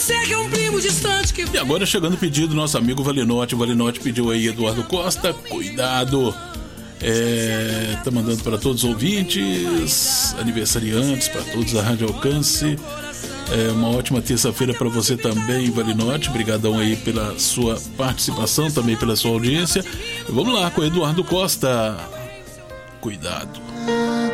você que é um primo distante que... E agora chegando o pedido do nosso amigo Valinotti. O Valinotti pediu aí Eduardo Costa, Cuidado. Tá mandando para todos os ouvintes, aniversariantes, para todos da Rádio Alcance. Uma ótima terça-feira para você também, Valinotti. Obrigadão aí pela sua participação, também pela sua audiência. E vamos lá com o Eduardo Costa, Cuidado.